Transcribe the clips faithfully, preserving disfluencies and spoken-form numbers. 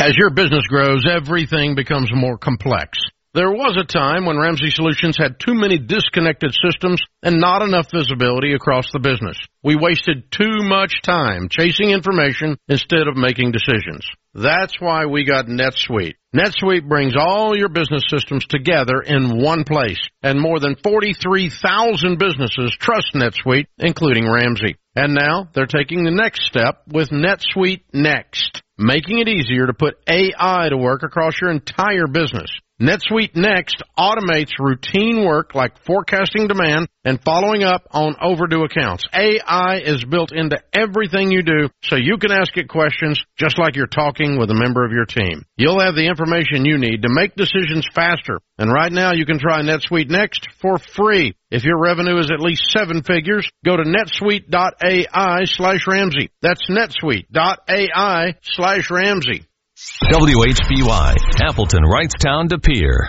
As your business grows, everything becomes more complex. There was a time when Ramsey Solutions had too many disconnected systems and not enough visibility across the business. We wasted too much time chasing information instead of making decisions. That's why we got NetSuite. NetSuite brings all your business systems together in one place, and more than forty-three thousand businesses trust NetSuite, including Ramsey. And now they're taking the next step with NetSuite Next, making it easier to put A I to work across your entire business. NetSuite Next automates routine work like forecasting demand and following up on overdue accounts. A I is built into everything you do, so you can ask it questions just like you're talking with a member of your team. You'll have the information you need to make decisions faster. And right now you can try NetSuite Next for free. If your revenue is at least seven figures, go to netsuite.ai slash Ramsey. That's netsuite.ai slash Ramsey. W H B Y, Appleton, Wrightstown, De Pere.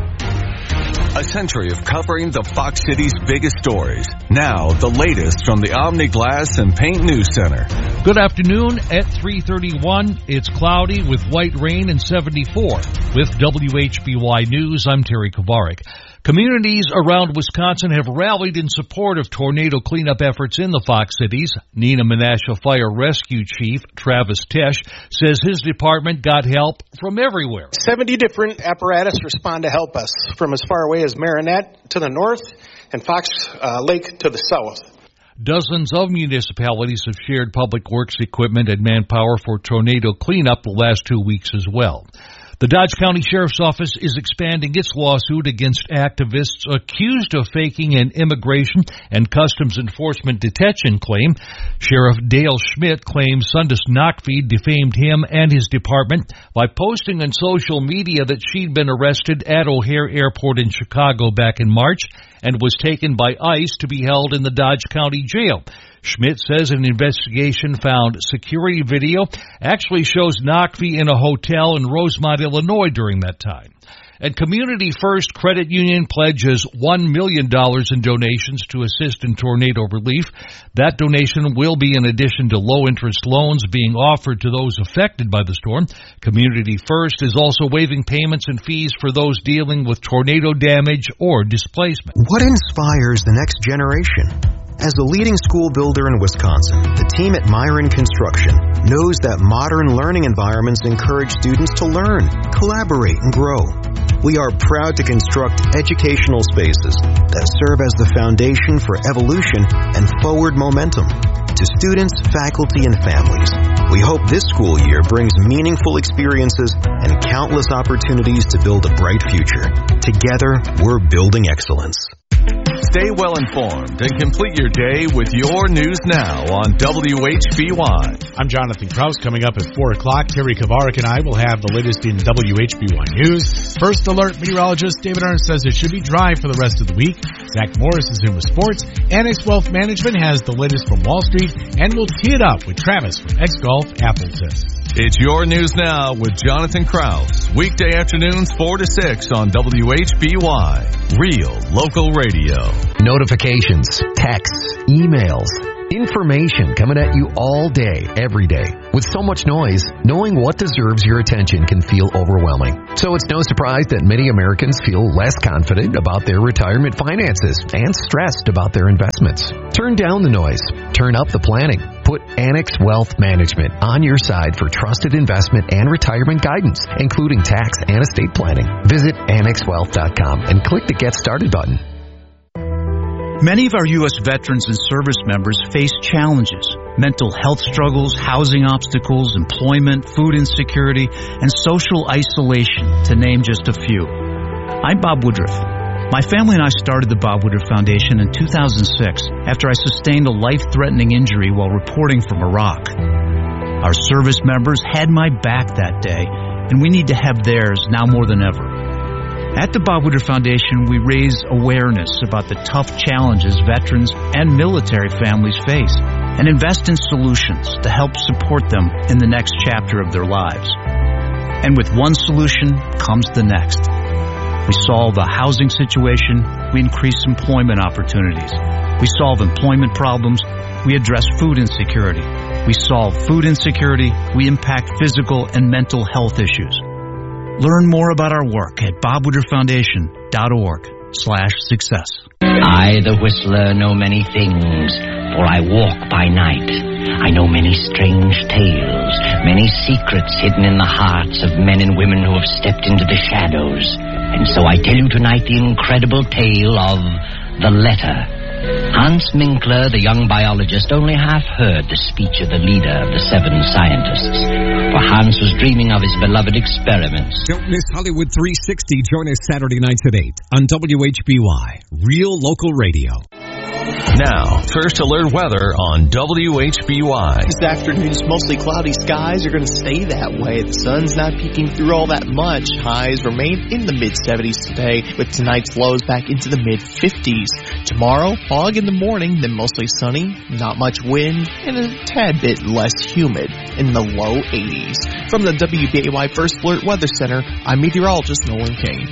A century of covering the Fox City's biggest stories. Now, the latest from the Omni Glass and Paint News Center. Good afternoon. At three thirty-one, it's cloudy with light rain and seventy-four. With W H B Y News, I'm Terry Kovarik. Communities around Wisconsin have rallied in support of tornado cleanup efforts in the Fox Cities. Neenah Menasha Fire Rescue Chief Travis Tesh says his department got help from everywhere. seventy different apparatus respond to help us, from as far away as Marinette to the north and Fox uh, Lake to the south. Dozens of municipalities have shared public works equipment and manpower for tornado cleanup the last two weeks as well. The Dodge County Sheriff's Office is expanding its lawsuit against activists accused of faking an immigration and customs enforcement detention claim. Sheriff Dale Schmidt claims Sundus Nachvi defamed him and his department by posting on social media that she'd been arrested at O'Hare Airport in Chicago back in March and was taken by ICE to be held in the Dodge County Jail. Schmidt says an investigation found security video actually shows Nachvi in a hotel in Rosemont, Illinois during that time. And Community First Credit Union pledges one million dollars in donations to assist in tornado relief. That donation will be in addition to low-interest loans being offered to those affected by the storm. Community First is also waiving payments and fees for those dealing with tornado damage or displacement. What inspires the next generation? As a leading school builder in Wisconsin, the team at Myron Construction knows that modern learning environments encourage students to learn, collaborate, and grow. We are proud to construct educational spaces that serve as the foundation for evolution and forward momentum. To students, faculty, and families, we hope this school year brings meaningful experiences and countless opportunities to build a bright future. Together, we're building excellence. Stay well informed and complete your day with your news now on W H B Y. I'm Jonathan Kraus. Coming up at four o'clock, Terry Kovarik and I will have the latest in W H B Y News. First alert, meteorologist David Arndt says it should be dry for the rest of the week. Zach Morris is in with sports. Annex Wealth Management has the latest from Wall Street, and we'll tee it up with Travis from X Golf Appleton. It's your news now with Jonathan Kraus. Weekday afternoons four to six on W H B Y. Real local radio. Notifications, texts, emails, information coming at you all day, every day. With so much noise, knowing what deserves your attention can feel overwhelming. So it's no surprise that many Americans feel less confident about their retirement finances and stressed about their investments. Turn down the noise. Turn up the planning. Put Annex Wealth Management on your side for trusted investment and retirement guidance, including tax and estate planning. Visit annex wealth dot com and click the Get Started button. Many of our U S veterans and service members face challenges: mental health struggles, housing obstacles, employment, food insecurity, and social isolation, to name just a few. I'm Bob Woodruff. My family and I started the Bob Woodruff Foundation in two thousand six after I sustained a life-threatening injury while reporting from Iraq. Our service members had my back that day, and we need to have theirs now more than ever. At the Bob Woodruff Foundation, we raise awareness about the tough challenges veterans and military families face and invest in solutions to help support them in the next chapter of their lives. And with one solution comes the next. We solve the housing situation, we increase employment opportunities. We solve employment problems, we address food insecurity. We solve food insecurity. We impact physical and mental health issues. Learn more about our work at bob woodruff foundation dot org slash success. I, the whistler, know many things, for I walk by night. I know many strange tales, many secrets hidden in the hearts of men and women who have stepped into the shadows. And so I tell you tonight the incredible tale of The Letter. Hans Minkler, the young biologist, only half heard the speech of the leader of the seven scientists, for Hans was dreaming of his beloved experiments. Don't miss Hollywood three sixty. Join us Saturday nights at eight on W H B Y, Real Local Radio. Now, First Alert weather on W H B Y. This afternoon's mostly cloudy skies are going to stay that way. The sun's not peeking through all that much. Highs remain in the mid seventies today, with tonight's lows back into the mid fifties. Tomorrow, fog in the morning, then mostly sunny, not much wind, and a tad bit less humid in the low eighties. From the W B A Y First Alert Weather Center, I'm meteorologist Nolan King.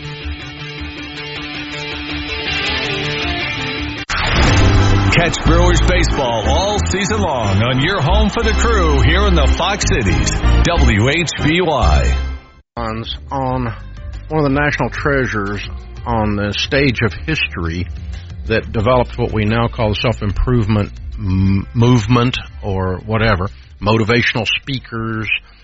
Catch Brewers baseball all season long on your home for the crew here in the Fox Cities. W H B Y. On one of the national treasures on the stage of history that developed what we now call the self-improvement m- movement or whatever, motivational speakers.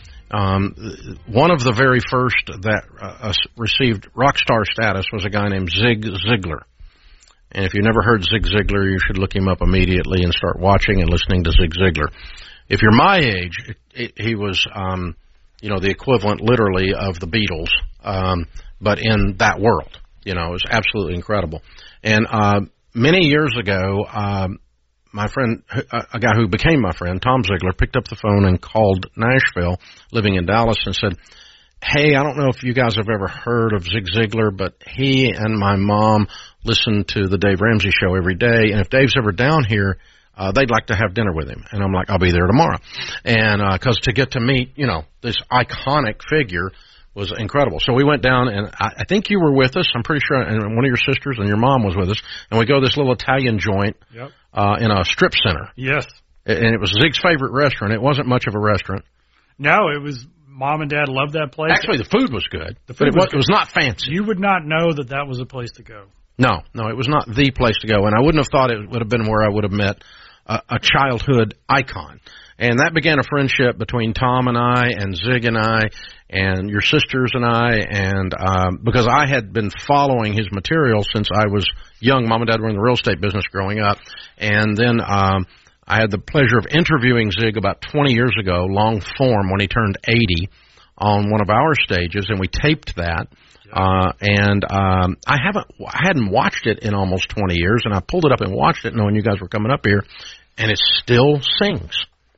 Um, one of the very first that uh, received rock star status was a guy named Zig Ziglar. And if you've never heard Zig Ziglar, you should look him up immediately and start watching and listening to Zig Ziglar. If you're my age, it, it, he was, um, you know, the equivalent literally of the Beatles, um, but in that world. You know, it was absolutely incredible. And uh, many years ago, um, my friend, a guy who became my friend, Tom Ziegler, picked up the phone and called Nashville, living in Dallas, and said, hey, I don't know if you guys have ever heard of Zig Ziglar, but he and my mom listen to the Dave Ramsey Show every day, and if Dave's ever down here, uh, they'd like to have dinner with him. And I'm like, I'll be there tomorrow. And because uh, to get to meet, you know, this iconic figure was incredible. So we went down, and I, I think you were with us, I'm pretty sure, and one of your sisters and your mom was with us, and we go to this little Italian joint yep. uh, in a strip center. Yes. And it was Zig's favorite restaurant. It wasn't much of a restaurant. No, it was... Mom and Dad loved that place. Actually, the food was good, the food but it was, was, it was not fancy. You would not know that that was a place to go. No, no, it was not the place to go, and I wouldn't have thought it would have been where I would have met a, a childhood icon. And that began a friendship between Tom and I and Zig and I and your sisters and I, and um, because I had been following his material since I was young. Mom and Dad were in the real estate business growing up, and then um, I had the pleasure of interviewing Zig about twenty years ago, long form, when he turned eighty, on one of our stages, and we taped that. Uh, and um, I haven't, I hadn't watched it in almost twenty years, and I pulled it up and watched it, knowing you guys were coming up here, and it still sings.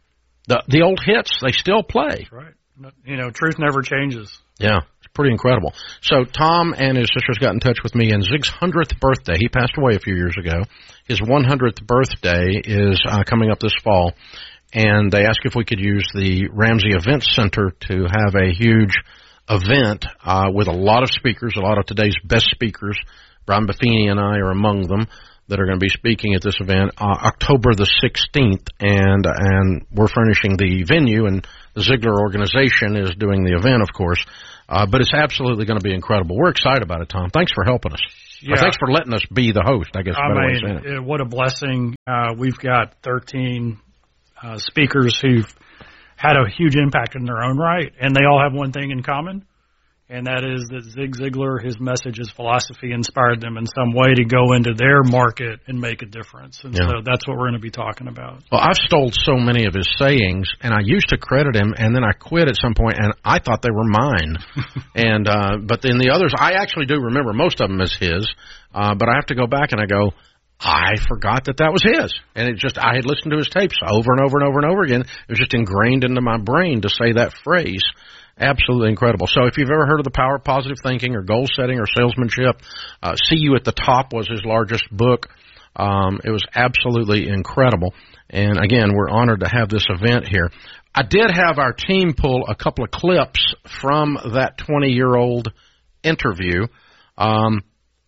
The the old hits, they still play. That's right. You know, truth never changes. Yeah, it's pretty incredible. So Tom and his sisters got in touch with me, and Zig's hundredth birthday, he passed away a few years ago. His one hundredth birthday is uh, coming up this fall, and they asked if we could use the Ramsey Event Center to have a huge event uh, with a lot of speakers, a lot of today's best speakers. Brian Buffini and I are among them that are going to be speaking at this event uh, October the sixteenth, and and we're furnishing the venue, and the Ziegler organization is doing the event, of course. Uh, but it's absolutely going to be incredible. We're excited about it, Tom. Thanks for helping us. Yeah. Or thanks for letting us be the host, I guess. I better mean, way of saying it. What a blessing. Uh, we've got thirteen uh, speakers who've had a huge impact in their own right, and they all have one thing in common, and that is that Zig Ziglar, his message, his philosophy inspired them in some way to go into their market and make a difference. And Yeah. so that's what we're going to be talking about. Well, I've stole so many of his sayings, and I used to credit him, and then I quit at some point, and I thought they were mine. and uh, But then the others, I actually do remember most of them as his, uh, but I have to go back and I go, I forgot that that was his. And it just, I had listened to his tapes over and over and over and over again. It was just ingrained into my brain to say that phrase. Absolutely incredible. So if you've ever heard of the power of positive thinking or goal setting or salesmanship, uh, See You at the Top was his largest book. Um, it was absolutely incredible. And again, we're honored to have this event here. I did have our team pull a couple of clips from that twenty-year-old interview. Um,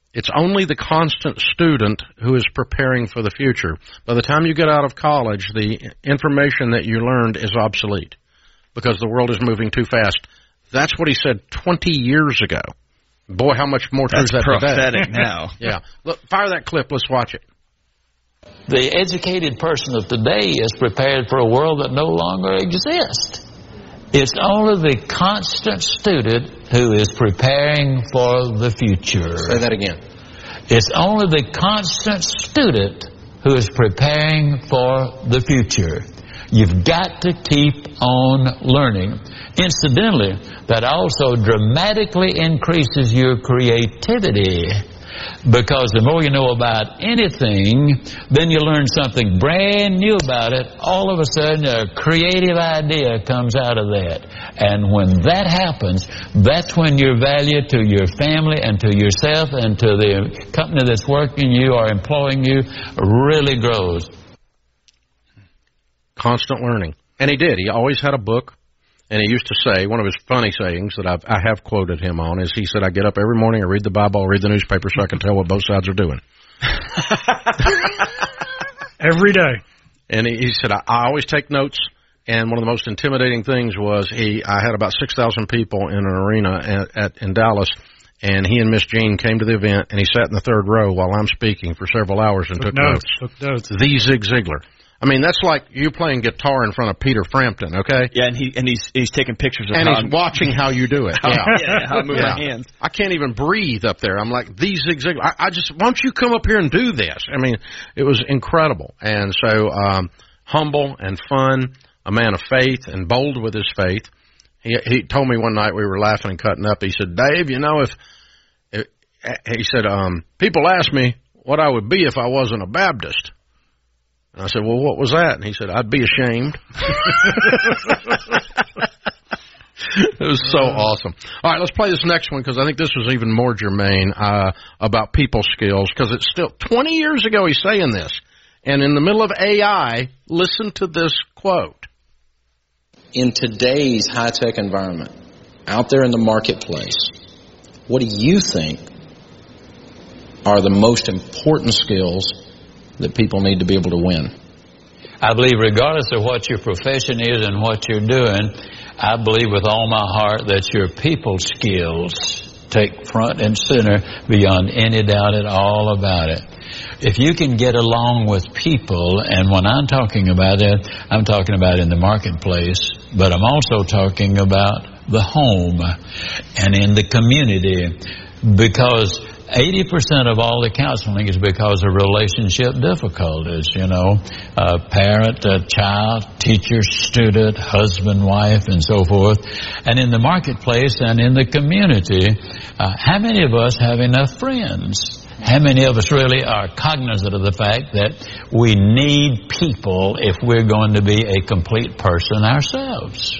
it's only the constant student who is preparing for the future. By the time you get out of college, the information that you learned is obsolete because the world is moving too fast. That's what he said twenty years ago. Boy, how much more true is that today? That's prophetic now. Yeah. Look, fire that clip. Let's watch it. The educated person of today is prepared for a world that no longer exists. It's only the constant student who is preparing for the future. Say that again. It's only the constant student who is preparing for the future. You've got to keep on learning. Incidentally, that also dramatically increases your creativity, because the more you know about anything, then you learn something brand new about it. All of a sudden, a creative idea comes out of that. And when that happens, that's when your value to your family and to yourself and to the company that's working you or employing you really grows. Constant learning. And he did. He always had a book. And he used to say, one of his funny sayings that I've, I have quoted him on is he said, I get up every morning, I read the Bible, I read the newspaper so I can tell what both sides are doing. Every day. And he, he said, I, I always take notes. And one of the most intimidating things was he, I had about six thousand people in an arena at, at, in Dallas. And he and Miss Jean came to the event, and he sat in the third row while I'm speaking for several hours and took, took notes. notes. Took notes. The Zig Ziglar. I mean, that's like you playing guitar in front of Peter Frampton, okay? Yeah, and he and he's he's taking pictures of and how he's I'm, watching how you do it. How, yeah. yeah, how I move yeah. my hands. I can't even breathe up there. I'm like, these Zig Ziglar. I, I just, why don't you come up here and do this? I mean, it was incredible. And so, um, humble and fun, a man of faith and bold with his faith. He he told me one night we were laughing and cutting up. He said, Dave, you know, if, if he said, um, people ask me what I would be if I wasn't a Baptist. And I said, well, what was that? And he said, I'd be ashamed. It was so awesome. All right, let's play this next one because I think this was even more germane uh, about people skills, because it's still twenty years ago he's saying this. And in the middle of A I, listen to this quote. In today's high-tech environment, out there in the marketplace, what do you think are the most important skills that people need to be able to win? I believe regardless of what your profession is and what you're doing, I believe with all my heart that your people skills take front and center beyond any doubt at all about it. If you can get along with people, and when I'm talking about that, I'm talking about in the marketplace, but I'm also talking about the home and in the community, because eighty percent of all the counseling is because of relationship difficulties, you know, uh, parent, uh, child, teacher, student, husband, wife, and so forth. And in the marketplace and in the community, uh, how many of us have enough friends? How many of us really are cognizant of the fact that we need people if we're going to be a complete person ourselves?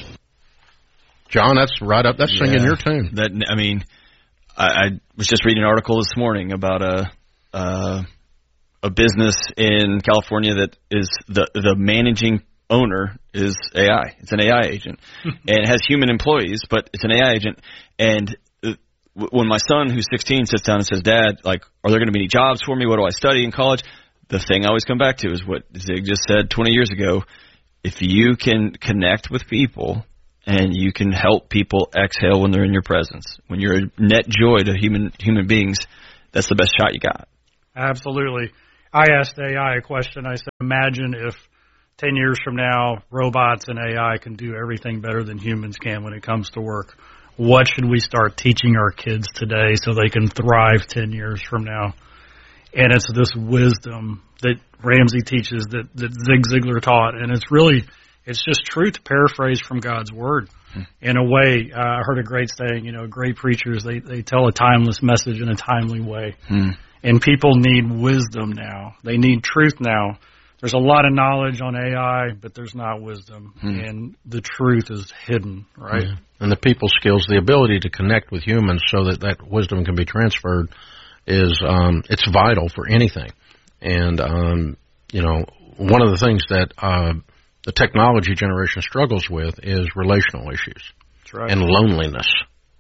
John, that's right up, that's singing yeah, your tune. That, I mean, I, I was just reading an article this morning about a uh, a business in California that is the the managing owner is A I. It's an A I agent, and it has human employees, but it's an A I agent. And uh, when my son, who's sixteen, sits down and says, "Dad, like, are there going to be any jobs for me? What do I study in college?" The thing I always come back to is what Zig just said twenty years ago. If you can connect with people, and you can help people exhale when they're in your presence, when you're a net joy to human human beings, that's the best shot you got. Absolutely. I asked A I a question. I said, imagine if ten years from now, robots and A I can do everything better than humans can when it comes to work. What should we start teaching our kids today so they can thrive ten years from now? And it's this wisdom that Ramsey teaches, that, that Zig Ziglar taught, and it's really... It's just truth paraphrased from God's Word. Hmm. In a way, uh, I heard a great saying, you know, great preachers, they, they tell a timeless message in a timely way. Hmm. And people need wisdom now. They need truth now. There's a lot of knowledge on A I, but there's not wisdom. Hmm. And the truth is hidden, right? Yeah. And the people skills, the ability to connect with humans so that that wisdom can be transferred is, um, it's vital for anything. And, um, you know, one of the things that, uh, the technology generation struggles with is relational issues. That's right. And loneliness.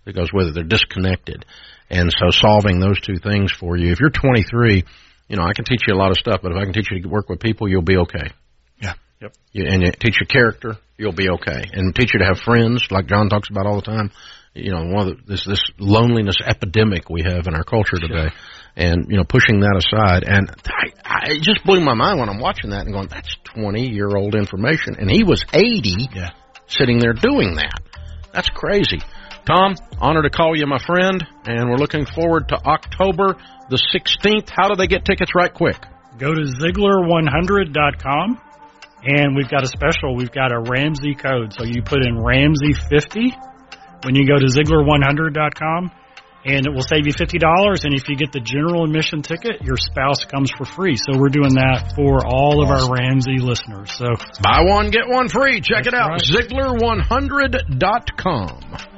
that goes with it. They're disconnected. And so solving those two things for you. If you're twenty-three, you know, I can teach you a lot of stuff, but if I can teach you to work with people, you'll be okay. Yeah. Yep. You, and you teach you character, you'll be okay. And teach you to have friends, like John talks about all the time. You know, one of the, this this loneliness epidemic we have in our culture today, and you know, pushing that aside. And I, I, it just blew my mind when I'm watching that and going, "That's twenty year old information," and he was eighty, yeah. sitting there doing that. That's crazy. Tom, honor to call you my friend, and we're looking forward to October the sixteenth. How do they get tickets right quick? Go to Ziegler one hundred dot com, and we've got a special. We've got a Ramsey code. So you put in Ramsey fifty when you go to Ziegler one hundred dot com, and it will save you fifty dollars. And if you get the general admission ticket, your spouse comes for free. So we're doing that for all of our Ramsey listeners. So buy one, get one free. Check it out, right. Ziegler one hundred dot com.